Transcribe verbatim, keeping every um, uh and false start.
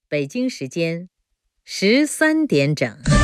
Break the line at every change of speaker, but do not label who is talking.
北京时间十三点整。